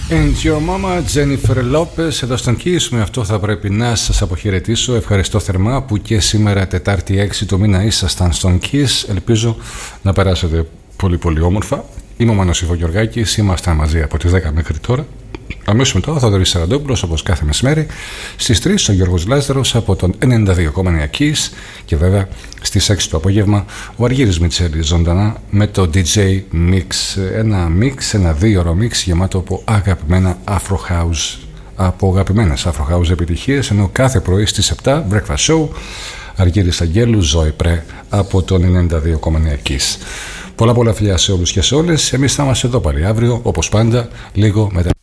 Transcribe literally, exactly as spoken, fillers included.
And your mama, Jennifer Lopez, εδώ στον Kiss. Με αυτό θα πρέπει να σας αποχαιρετήσω. Ευχαριστώ θερμά που και σήμερα Τετάρτη έξι του μήνα ήσασταν στον Kiss. Ελπίζω να περάσετε πολύ πολύ όμορφα. Είμαι ο Μάνος Ιβογιοργάκης, ήμασταν μαζί από τις δέκα μέχρι τώρα. Αμέσως μετά ο Θοδωρής Σαραντόπουλος, όπως κάθε μεσημέρι. Στις τρεις ο Γιώργος Λάζαρος από τον ενενήντα δύο κόμμα εννέα Kiss. Και βέβαια στις έξι το απόγευμα ο Αργύρης Μιτσέλης ζωντανά με το ντι τζέι Mix. Ένα mix, ένα δύο ώρο mix γεμάτο από αγαπημένα Afro House, από αγαπημένες Afro House επιτυχίες. Ενώ κάθε πρωί στις επτά Breakfast Show Αργύρης Αγγέλου, Ζωή Πρέ από τον ενενήντα δύο κόμμα εννέα Kiss. Πολλά πολλά φιλιά σε όλους και σε όλες. Εμείς θα είμαστε εδώ πάλι αύριο, όπως πάντα, λίγο μετά.